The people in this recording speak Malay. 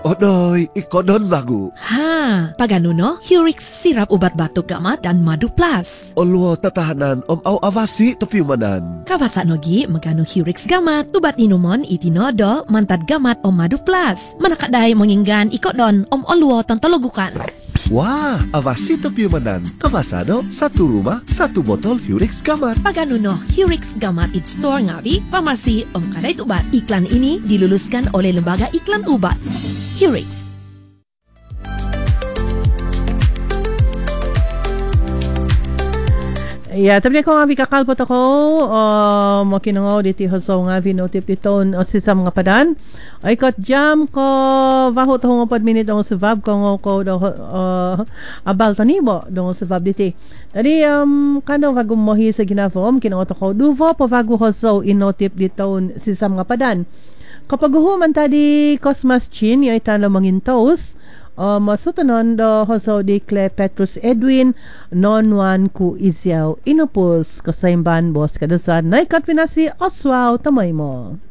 Odoy, ikodon bago. Ha, pagano no? Hurix sirap ubat batuk gamat dan madu plus. Olwo tatahanan au avasi topiumanan. Kawasa nogi magano Hurix gamat, ubat inumon itinodo mantad gamat madu plus. Manakadai menginggan ikodon olwo tantologukan. Wah, avasi topiumanan. Kawasano, satu rumah, satu botol Hurix Gamat. Pagano no, Hurix gamat it store ngawi, pharmacy kadait ubat. Iklan ini diluluskan oleh Lembaga Iklan Ubat. Hurix. Ya, tapi ko nga vikakal po ako makinangaw diti hasaw nga vinotip diton sa mga padan. Ay kat jam ko vaho to nga pod minute ang subab ko do abal tanibo do subab diti. Tadi kano vago mohi sa ginafom kinangaw to ko duvo po vago hasaw inotip diton sa mga padan. Kapag human tadi Cosmas Chin yung itano mangintos masutanon do hoso di Cle Petrus Edwin non ku isyaw inupos kasaimban boss kadasan naikat pinasi Oswald tamay mo.